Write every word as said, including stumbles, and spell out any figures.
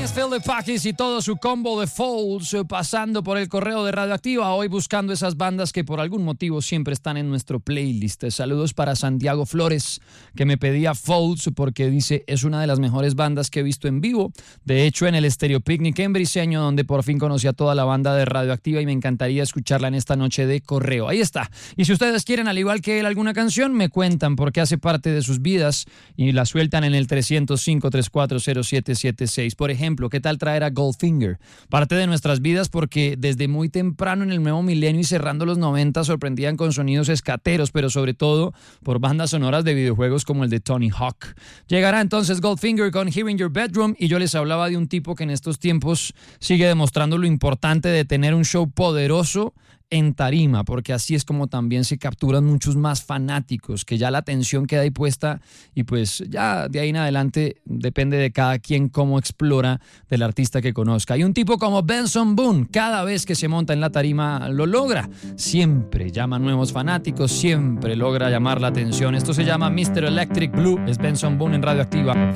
Phil de Pakis y todo su combo de Folds pasando por el correo de Radioactiva, hoy buscando esas bandas que por algún motivo siempre están en nuestro playlist. Saludos para Santiago Flores, que me pedía Folds porque dice es una de las mejores bandas que he visto en vivo. De hecho, en el Stereo Picnic en Briseño, donde por fin conocí a toda la banda de Radioactiva y me encantaría escucharla en esta noche de correo. Ahí está. Y si ustedes quieren, al igual que él, alguna canción, me cuentan porque hace parte de sus vidas y la sueltan en el tres cero cinco, tres cuatro cero, siete siete seis. Por ejemplo, ¿qué tal traer a Goldfinger? Parte de nuestras vidas porque desde muy temprano en el nuevo milenio y cerrando los noventa sorprendían con sonidos escateros, pero sobre todo por bandas sonoras de videojuegos como el de Tony Hawk. Llegará entonces Goldfinger con Here in Your Bedroom y yo les hablaba de un tipo que en estos tiempos sigue demostrando lo importante de tener un show poderoso en tarima, porque así es como también se capturan muchos más fanáticos, que ya la atención queda ahí puesta y pues ya de ahí en adelante depende de cada quien cómo explora del artista que conozca. Y un tipo como Benson Boone, cada vez que se monta en la tarima lo logra, siempre llama nuevos fanáticos, siempre logra llamar la atención. Esto se llama mister Electric Blue, es Benson Boone en Radioactiva.